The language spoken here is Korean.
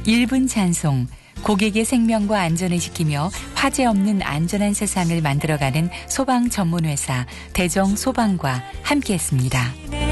1분 찬송, 고객의 생명과 안전을 지키며 화재 없는 안전한 세상을 만들어가는 소방 전문회사 대정소방과 함께했습니다.